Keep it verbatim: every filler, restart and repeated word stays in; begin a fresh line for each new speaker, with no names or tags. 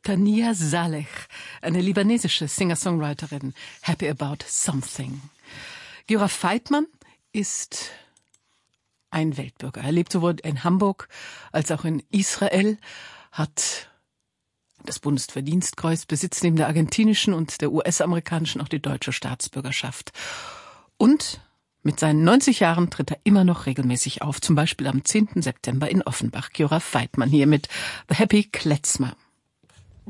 Tania Saleh, eine libanesische Singer-Songwriterin, Happy About Something. Giora Feitman ist ein Weltbürger. Er lebt sowohl in Hamburg als auch in Israel, hat das Bundesverdienstkreuz, besitzt neben der argentinischen und der U S-amerikanischen auch die deutsche Staatsbürgerschaft. Und mit seinen neunzig Jahren tritt er immer noch regelmäßig auf, zum Beispiel am zehnten September in Offenbach. Giora Feitman hier mit The Happy Klezmer.